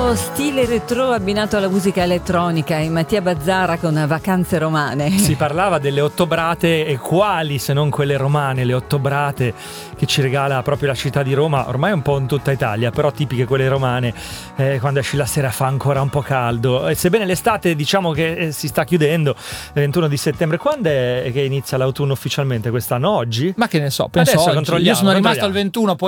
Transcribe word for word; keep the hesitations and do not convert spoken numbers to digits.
Questo stile retro abbinato alla musica elettronica in Mattia Bazzara con Vacanze Romane. Si parlava delle ottobrate, e quali se non quelle romane, le ottobrate che ci regala proprio la città di Roma, ormai un po' in tutta Italia, però tipiche quelle romane, eh, quando esci la sera fa ancora un po' caldo, e sebbene l'estate diciamo che eh, si sta chiudendo, il ventuno di settembre. Quando è che inizia l'autunno ufficialmente quest'anno? Oggi? Ma che ne so, penso Adesso oggi. controlliamo, Io sono rimasto controlliamo. al ventuno, poi